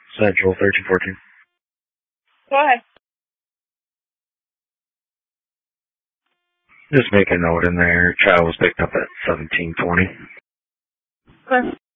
Central 1314. Go ahead. Just make a note in there. Child was picked up at 1720. Okay.